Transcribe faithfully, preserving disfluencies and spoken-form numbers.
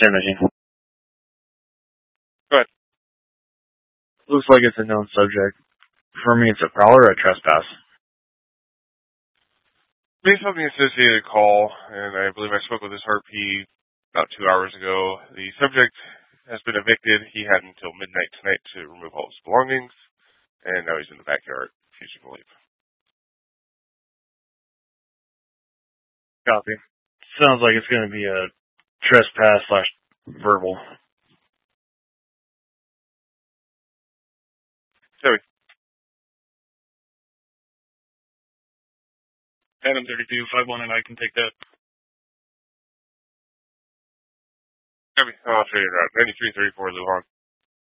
Same machine. Go ahead. Looks like it's a known subject. For me, it's a prowler or a trespass. Based on the associated call, and I believe I spoke with this R P about two hours ago, the subject has been evicted. He had until midnight tonight to remove all his belongings, and now he's in the backyard refusing to leave. Copy. Sounds like it's going to be a trespass slash verbal. Joey. Adam thirty-two, five one, and I can take that. Copy. I'll trade it out. ninety-three thirty-four, Lujan.